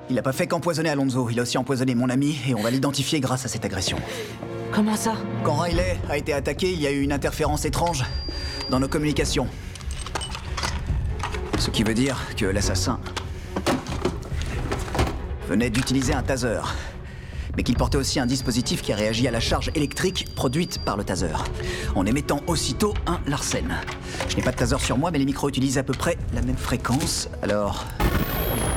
Il n'a pas fait qu'empoisonner Alonso, il a aussi empoisonné mon ami et on va l'identifier grâce à cette agression. Comment ça? Quand Riley a été attaqué, il y a eu une interférence étrange dans nos communications. Ce qui veut dire que l'assassin venait d'utiliser un taser, mais qu'il portait aussi un dispositif qui a réagi à la charge électrique produite par le taser, en émettant aussitôt un Larsen. Je n'ai pas de taser sur moi, mais les micros utilisent à peu près la même fréquence, alors